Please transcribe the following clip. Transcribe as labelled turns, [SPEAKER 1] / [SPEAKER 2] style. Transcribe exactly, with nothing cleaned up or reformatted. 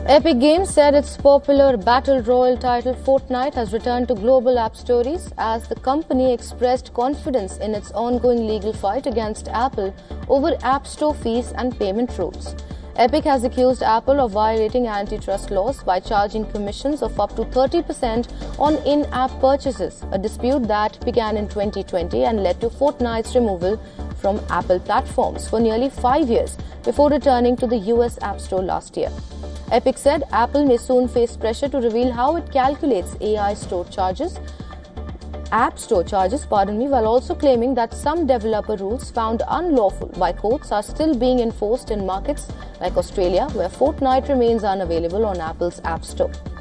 [SPEAKER 1] Epic Games said its popular Battle Royale title Fortnite has returned to global app stories as the company expressed confidence in its ongoing legal fight against Apple over App Store fees and payment rules. Epic has accused Apple of violating antitrust laws by charging commissions of up to thirty percent on in-app purchases, a dispute that began in twenty twenty and led to Fortnite's removal from Apple platforms for nearly five years before returning to the U S App Store last year. Epic said Apple may soon face pressure to reveal how it calculates A I store charges, App Store charges, pardon me, while also claiming that some developer rules found unlawful by courts are still being enforced in markets like Australia, where Fortnite remains unavailable on Apple's App Store.